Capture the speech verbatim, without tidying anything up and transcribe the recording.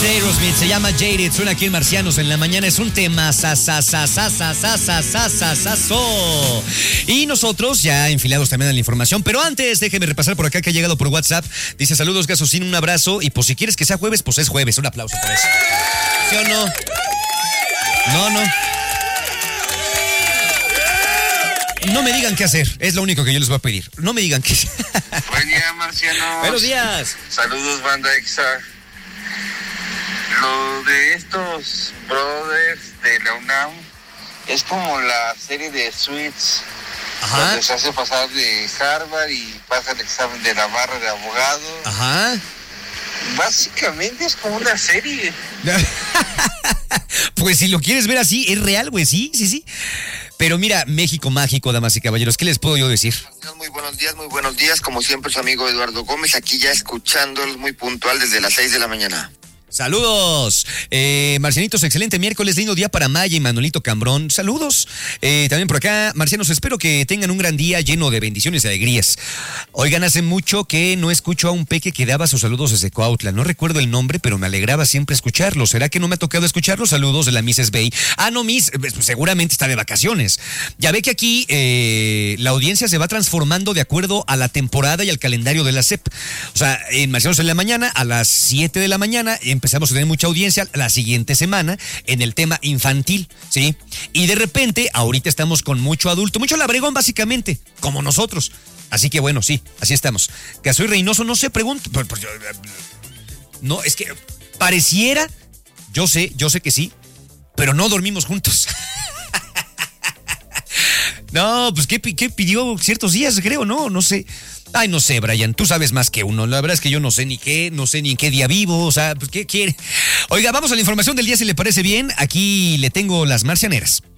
de Aerosmith, se llama Jaded, suena aquí en Marcianos en la mañana, es un tema sasasasasasasasasasaso. Y nosotros ya enfilados también a la información, pero antes déjeme repasar por acá que ha llegado por WhatsApp. Dice, saludos Gasosín, un abrazo, y pues si quieres que sea jueves, pues es jueves, un aplauso por eso. ¿Sí o no? No, no. No me digan qué hacer, es lo único que yo les voy a pedir. No me digan qué hacer. Buen día, Marcianos. Buenos días. Saludos, banda Exa. Lo de estos brothers de la UNAM es como la serie de Suits. Ajá. Donde se hace pasar de Harvard y pasa el examen de la barra de abogado. Ajá. Básicamente es como una serie. Pues si lo quieres ver así, es real, güey, sí, sí, sí. Pero mira, México mágico, damas y caballeros, ¿qué les puedo yo decir? Muy buenos días, muy buenos días. Como siempre, su amigo Eduardo Gómez, aquí ya escuchándolos muy puntual desde las seis de la mañana. Saludos, eh, Marcianitos, excelente miércoles, lindo día para Maya y Manolito Cambrón, saludos, eh, también por acá, Marcianos, espero que tengan un gran día lleno de bendiciones y alegrías. Oigan, hace mucho que no escucho a un peque que daba sus saludos desde Cuautla, no recuerdo el nombre, pero me alegraba siempre escucharlo, ¿será que no me ha tocado escucharlos? Saludos de la Misses Bay. Ah, no, Miss, seguramente está de vacaciones. Ya ve que aquí eh, la audiencia se va transformando de acuerdo a la temporada y al calendario de la S E P, o sea, en Marcianos en la mañana, a las siete de la mañana, en empezamos a tener mucha audiencia la siguiente semana en el tema infantil, ¿sí? Y de repente, ahorita estamos con mucho adulto, mucho labregón básicamente, como nosotros. Así que bueno, sí, así estamos. Gasoy Reynoso, no sé, pregunto. No, es que pareciera, yo sé, yo sé que sí, pero no dormimos juntos. No, pues ¿qué, qué pidió ciertos días, creo, no, no sé. Ay, no sé, Brian, tú sabes más que uno. La verdad es que yo no sé ni qué, no sé ni en qué día vivo, o sea, pues, ¿qué quiere? Oiga, vamos a la información del día, si le parece bien. Aquí le tengo las marcianeras.